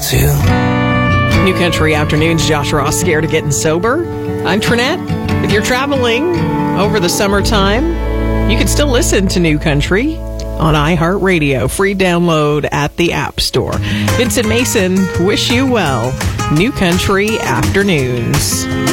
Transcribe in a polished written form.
too. New Country Afternoons, Josh Ross, Scared of Getting Sober. I'm Trinette. If you're traveling over the summertime, you can still listen to New Country on iHeartRadio. Free download at the App Store. Vincent Mason, wish you well. New Country Afternoons.